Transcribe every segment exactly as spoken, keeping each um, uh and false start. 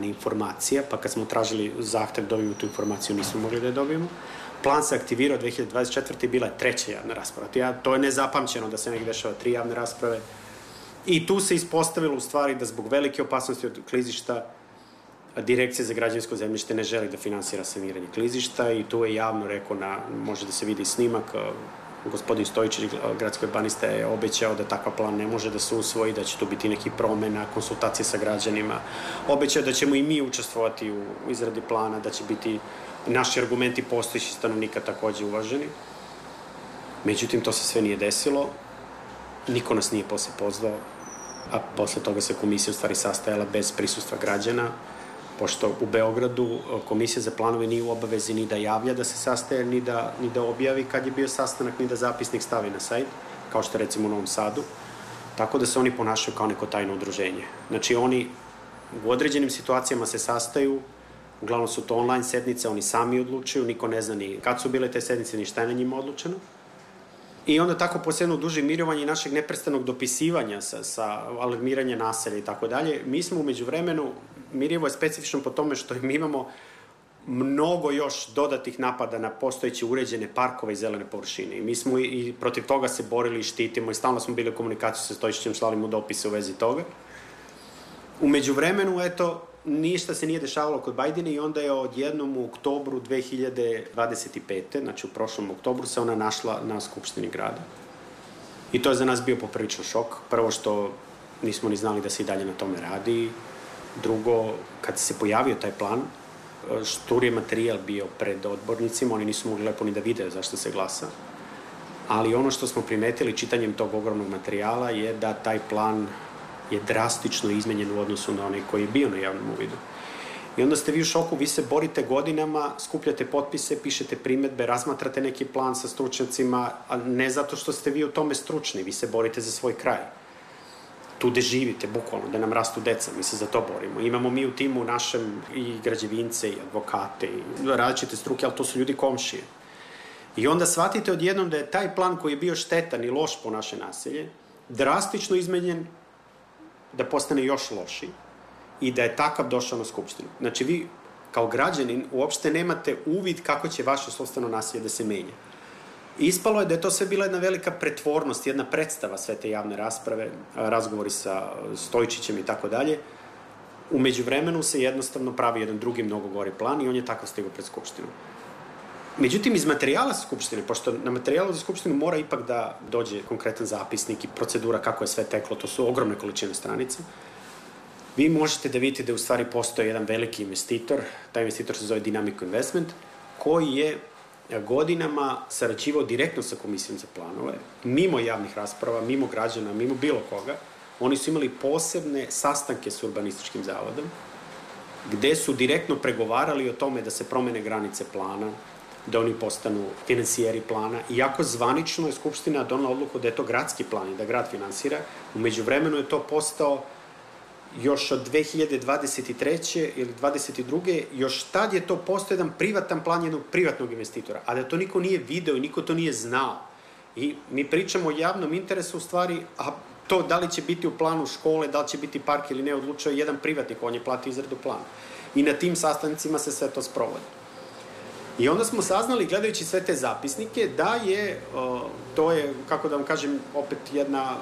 informacija, pa kad smo tražili zahtev dobijemo tu informaciju, nismo mogli da je dobijemo. Plan se aktivirao dve hiljade dvadeset četvrte. bila je treća javna rasprava. To je nezapamćeno da se negdje dešava tri javne rasprave. I tu se ispostavilo u stvari da zbog velike opasnosti od klizišta Direkcija za građevinsko zemljište ne želi da finansira saniranje klizišta i tu je javno rekao, na, može da se vidi snimak, gospodin Stojičić, gradski urbanista, je obećao da takav plan ne može da se usvoji, da će tu biti neki promena, konsultacije sa građanima. Obećao da ćemo i mi učestvovati u izradi plana, da će biti naši argumenti postojećih stanovnika takođe uvaženi. Međutim, to se sve nije desilo. Niko nas nije posle pozvao, a posle toga se komisija u stvari sastajala bez prisustva građana, pošto u Beogradu komisija za planove nije u obavezi ni da javlja da se sastaje, ni da, ni da objavi kad je bio sastanak, ni da zapisnik stavi na sajt, kao što je recimo u Novom Sadu. Tako da se oni ponašaju kao neko tajno udruženje. Znači oni u određenim situacijama se sastaju, uglavnom su to online sednice, oni sami odlučuju, niko ne zna ni kad su bile te sednice, ni šta je na njima odlučeno. I onda tako posle jedno duže mirovanje našeg neprestanog dopisivanja sa, sa alarmiranja naselja i tako dalje, mi smo umeđu vremenu, Mirjevo je specifično po tome što mi imamo mnogo još dodatih napada na postojeće uređene parkove i zelene površine. I mi smo i, i protiv toga se borili i štitimo i stalno smo bili u komunikaciji sa Stojičićem, slali mu dopise u vezi toga. Umeđu vremenu, eto, ništa se nije dešavalo kod Bajdine i onda je odjednom u oktobru dve hiljade dvadeset pete. znači u prošlom oktobru, se ona našla na Skupštini grada. I to je za nas bio popriličan šok. Prvo što nismo ni znali da se i dalje na tome radi. Drugo, kad se pojavio taj plan, štur je materijal bio pred odbornicima, oni nisu mogli lepo ni da vide zašto se glasa. Ali ono što smo primetili čitanjem tog ogromnog materijala je da taj plan je drastično izmenjen u odnosu na onaj koji je bio na javnom uvidu. I onda ste vi u šoku, vi se borite godinama, skupljate potpise, pišete primetbe, razmatrate neki plan sa stručnjacima, a ne zato što ste vi u tome stručni, vi se borite za svoj kraj. Tu gde živite, bukvalno, da nam rastu deca, mi se za to borimo. Imamo mi u timu našem i građevince, i advokate, i različite struke, ali to su ljudi komšije. I onda shvatite odjednom da je taj plan koji je bio štetan i loš po naše naselje, drastično izmenjen da postane još loši i da je takav došao na Skupštinu. Znači, vi kao građanin uopšte nemate uvid kako će vaše sopstveno naselje da se menja. Ispalo je da je to sve bila jedna velika pretvornost, jedna predstava sve te javne rasprave, razgovori sa Stojičićem i tako dalje. Umeđu vremenu se jednostavno pravi jedan drugi mnogo gori plan i on je tako stigao pred Skupštinu. Međutim, iz materijala sa Skupštine, pošto na materijalu za Skupštinu mora ipak da dođe konkretan zapisnik i procedura kako je sve teklo, to su ogromne količine stranica, vi možete da vidite da u stvari postoje jedan veliki investitor, taj investitor se zove Dynamico Investment, koji je godinama sarađivao direktno sa Komisijom za planove, mimo javnih rasprava, mimo građana, mimo bilo koga. Oni su imali posebne sastanke s urbanističkim zavodom, gde su direktno pregovarali o tome da se promene granice plana, da oni postanu finansijeri plana, iako zvanično je Skupština donela odluku da je to gradski plan i da grad finansira, umeđu vremenu je to postao još od dve hiljade dvadeset treće ili dvadeset druge još tad je to postao jedan privatan plan jednog privatnog investitora, a da to niko nije video i niko to nije znao. I mi pričamo o javnom interesu u stvari, a to da li će biti u planu škole, da li će biti park ili ne, odlučuje jedan privatnik, on je platio izradu plana. I na tim sastancima se sve to sprovodi. I onda smo saznali, gledajući sve te zapisnike, da je, to je, kako da vam kažem, opet jedna,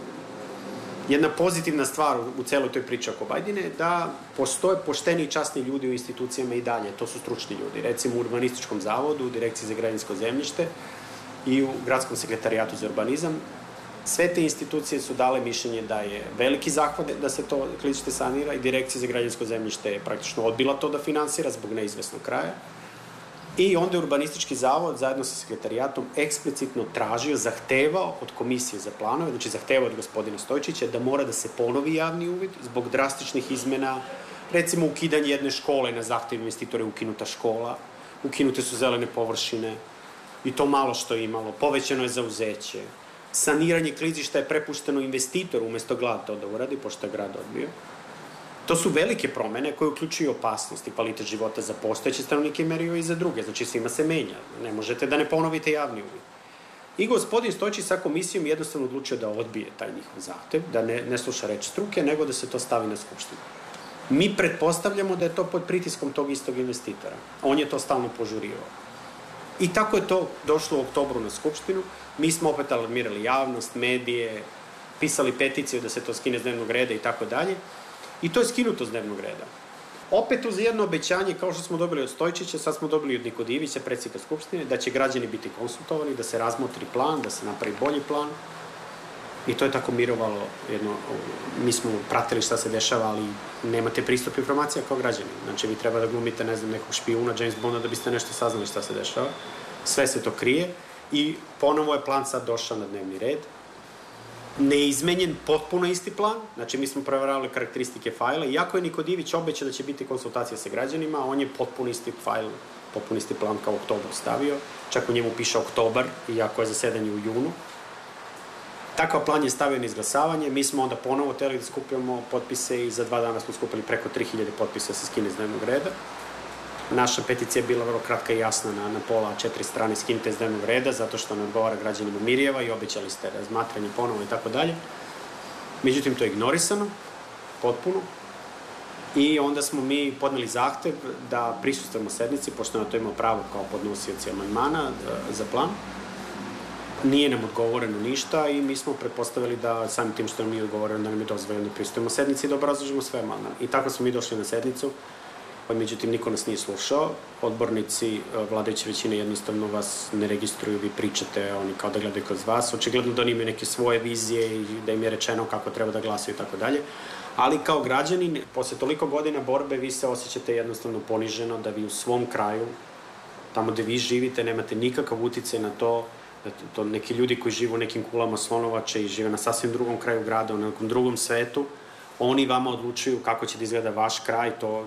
jedna pozitivna stvar u celoj toj priči oko Bajdine, da postoje pošteni i časni ljudi u institucijama i dalje, to su stručni ljudi, recimo u Urbanističkom zavodu, u Direkciji za građevinsko zemljište i u Gradskom sekretarijatu za urbanizam. Sve te institucije su dale mišljenje da je veliki zahvat da se to klizište sanira i Direkcija za građevinsko zemljište je praktično odbila to da finansira zbog neizvesnog kraja. I onda je Urbanistički zavod zajedno sa sekretarijatom eksplicitno tražio, zahtevao od Komisije za planove, znači zahtevao od gospodina Stojičića da mora da se ponovi javni uvid zbog drastičnih izmena, recimo ukidanje jedne škole na zahtev investitora, ukinuta škola, ukinute su zelene površine i to malo što je imalo, povećano je zauzeće, saniranje klizišta je prepušteno investitoru umesto grada to da uradi, pošto je grad odbio. To su velike promene koje uključuju opasnost i kvalitet života za postojeće stanovnike i meriju i za druge. Znači, svima se menja. Ne možete da ne ponovite javni uvid. I gospodin Stojičić sa komisijom jednostavno odlučio da odbije taj njihov zahtev, da ne, ne sluša reč struke, nego da se to stavi na Skupštinu. Mi pretpostavljamo da je to pod pritiskom tog istog investitora. On je to stalno požurivao. I tako je to došlo u oktobru na Skupštinu. Mi smo opet alarmirali javnost, medije, pisali peticiju da se to skine s dnevnog reda i tako dalje. I to je skinuto s dnevnog reda. Opet uz jedno obećanje, kao što smo dobili od Stojčića, sad smo dobili od Nikodivića, predsjednika Skupštine, da će građani biti konsultovani, da se razmotri plan, da se napravi bolji plan. I to je tako mirovalo jedno, mi smo pratili šta se dešava, ali nemate pristup informacija kao građani. Znači, vi treba da glumite, ne znam, nekog špijuna, James Bonda, da biste nešto saznali šta se dešava. Sve se to krije i ponovo je plan sad došao na dnevni red. Neizmenjen, potpuno isti plan, znači mi smo proveravali karakteristike fajla, iako je Nikodivić obećao da će biti konsultacija sa građanima, on je potpuno isti fajl, potpuno isti plan kao oktobar stavio, čak u njemu piše oktobar, iako je zasedanje u junu. Takav plan je stavio na izglasavanje, mi smo onda ponovo hteli da skupimo potpise i za dva dana smo skupili preko tri hiljade potpisa sa skine s dnevnog reda. Naša peticija je bila vrlo kratka i jasna, na, na pola četiri strane skinite s dnevnog reda, zato što ne odgovara građanima Mirjeva i obećali ste razmatranje ponovo i tako dalje. Međutim, to je ignorisano, potpuno. I onda smo mi podneli zahtev da prisustvujemo sednici, pošto na to imamo pravo kao podnosioci amandmana za plan. Nije nam odgovoreno ništa i mi smo pretpostavili da samim tim što nam nije odgovoreno da nam je dozvoljeno da prisustvujemo sednici i da obrazložimo sve amandmane. I tako smo mi došli na sednicu. Međutim, niko nas nije slušao. Odbornici vladajuće većine jednostavno vas ne registruju, vi pričate, oni kao da gledaju kroz vas. Očigledno da oni imaju neke svoje vizije i da im je rečeno kako treba da glasaju i tako dalje. Ali kao građanin, posle toliko godina borbe, vi se osjećate jednostavno poniženo da vi u svom kraju, tamo gde vi živite, nemate nikakav uticaj na to, da to neki ljudi koji žive u nekim kulama slonovače i žive na sasvim drugom kraju grada, u nekom drugom svetu, oni vama odlučuju kako će da izgleda vaš kraj, to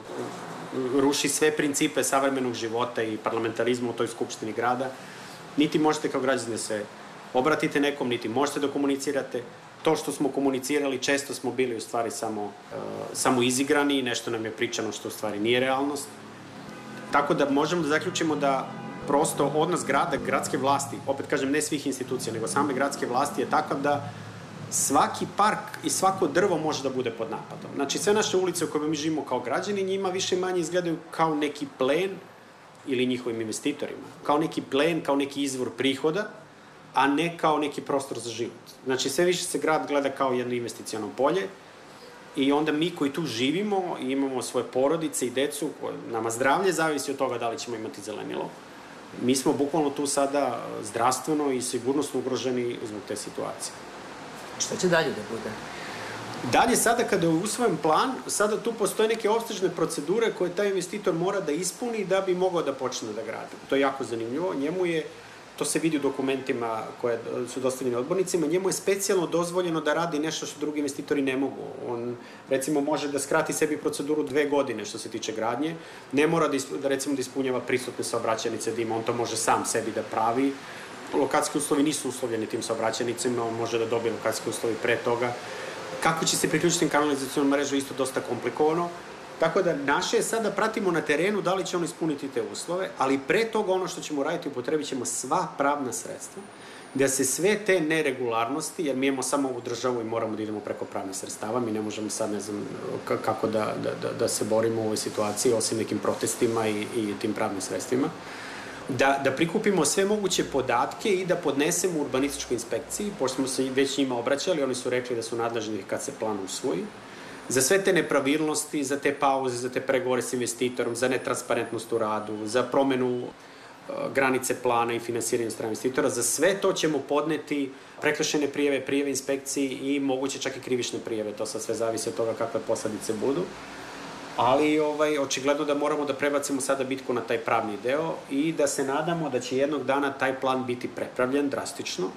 ruši sve principe savremenog života i parlamentarizma u toj skupštini grada. Niti možete kao građani da se obratite nekom, niti možete da komunicirate. To što smo komunicirali, često smo bili u stvari samo, uh, samo izigrani i nešto nam je pričano što u stvari nije realnost. Tako da možemo da zaključimo da prosto odnos grada, gradske vlasti, opet kažem ne svih institucija, nego same gradske vlasti je takav da svaki park i svako drvo može da bude pod napadom. Znači, sve naše ulice u kojima mi živimo kao građani, njima više i manje izgledaju kao neki plen ili njihovim investitorima. Kao neki plen, kao neki izvor prihoda, a ne kao neki prostor za život. Znači, sve više se grad gleda kao jedno investiciono polje i onda mi koji tu živimo i imamo svoje porodice i decu, nama zdravlje zavisi od toga da li ćemo imati zelenilo. Mi smo bukvalno tu sada zdravstveno i sigurnosno ugroženi zbog te situacije. Šta će dalje da bude? Dalje, sada kada je usvojen plan, sada tu postoje neke opsežne procedure koje taj investitor mora da ispuni da bi mogao da počne da gradi. To je jako zanimljivo. Njemu je, to se vidi u dokumentima koje su dostavljeni odbornicima, njemu je specijalno dozvoljeno da radi nešto što drugi investitori ne mogu. On, recimo, može da skrati sebi proceduru dve godine što se tiče gradnje. Ne mora da, da recimo, da ispunjava prisutne saobraćajnice dima, on to može sam sebi da pravi. Lokacijski uslovi nisu uslovljeni tim saobraćajnicima, on može da dobije lokacijski uslovi pre toga. Kako će se priključiti kanalizacijonu mrežu, isto dosta komplikovano. Tako da naše je sad da pratimo na terenu da li će on ispuniti te uslove, ali pre toga ono što ćemo raditi, upotrebit ćemo sva pravna sredstva, da se sve te neregularnosti, jer mi imamo samo ovu državu i moramo da idemo preko pravnih sredstava, mi ne možemo sad, ne znam, kako da, da, da se borimo u ovoj situaciji, osim nekim protestima i, i tim pravnim sredstvima. Da, da prikupimo sve moguće podatke i da podnesemo urbanističkoj inspekciji, pošto smo se već njima obraćali, oni su rekli da su nadležni kad se plan usvoji, za sve te nepravilnosti, za te pauze, za te pregovore s investitorom, za netransparentnost u radu, za promenu uh, granice plana i finansiranje strane investitora, za sve to ćemo podneti prekršajne prijave, prijave inspekciji i moguće čak i krivične prijave, to sad sve zavisi od toga kakve posledice budu. Ali ovaj, očigledno da moramo da prebacimo sada bitku na taj pravni deo i da se nadamo da će jednog dana taj plan biti prepravljen drastično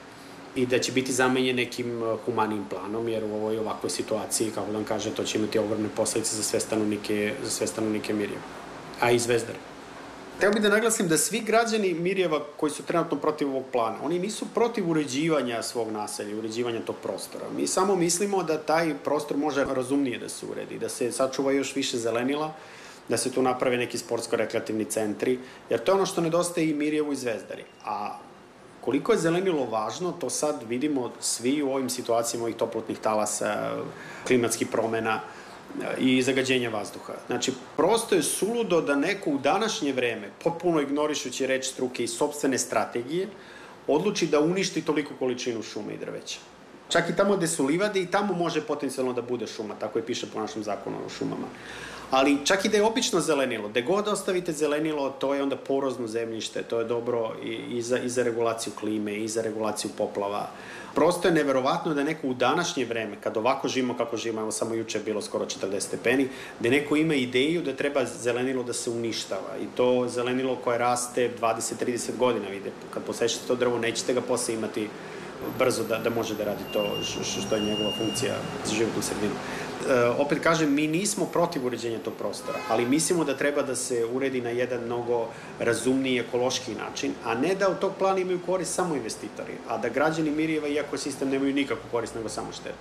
i da će biti zamenjen nekim humanijim planom, jer u ovoj ovakvoj situaciji, kako da vam kaže, to će imati ogromne posledice za sve stanovnike, za sve stanovnike Mirjeva, a i Zvezdara. Hteo bih da naglasim da svi građani Mirjeva koji su trenutno protiv ovog plana, oni nisu protiv uređivanja svog naselja, uređivanja tog prostora. Mi samo mislimo da taj prostor može razumnije da se uredi, da se sačuva još više zelenila, da se tu naprave neki sportsko-rekreativni centri, jer to je ono što nedostaje i Mirjevu i Zvezdari. A koliko je zelenilo važno, to sad vidimo svi u ovim situacijama ovih toplotnih talasa, klimatskih promena. i zagađenja vazduha. Znači, prosto je suludo da neko u današnje vreme, potpuno ignorišući reč struke i sopstvene strategije, odluči da uništi toliko količinu šume i drveća. Čak i tamo gde su livade i tamo može potencijalno da bude šuma, tako je piše po našem zakonu o šumama. Ali čak i da je obično zelenilo, gde god ostavite zelenilo, to je onda porozno zemljište, to je dobro i, i, za, i za regulaciju klime, i za regulaciju poplava. Prosto je neverovatno da neko u današnje vreme, kad ovako živimo kako živimo, evo samo juče je bilo skoro četrdeset stepeni, da neko ima ideju da treba zelenilo da se uništava. I to zelenilo koje raste dvadeset do trideset godina, vidite. Kad posečete to drvo, nećete ga posle imati brzo da, da može da radi to što, što je njegova funkcija za životnu sredinu. E, opet kažem, mi nismo protiv uređenja tog prostora, ali mislimo da treba da se uredi na jedan mnogo razumniji ekološki način, a ne da od tog plana imaju korist samo investitori, a da građani Mirijeva i ekosistem nemaju nikakvu korist, nego samo štetu.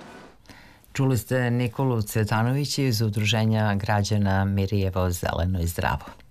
Čuli ste Nikolu Cvetanovića iz Udruženja građana Mirijevo zeleno i zdravo.